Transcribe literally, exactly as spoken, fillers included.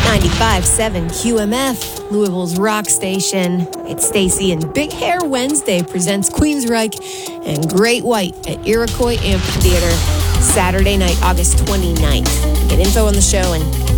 ninety-five point seven Q M F, Louisville's rock station. It's Stacy, and Big Hair Wednesday presents Queensryche and Great White at Iroquois Amphitheater, Saturday night, August twenty-ninth. Get info on the show and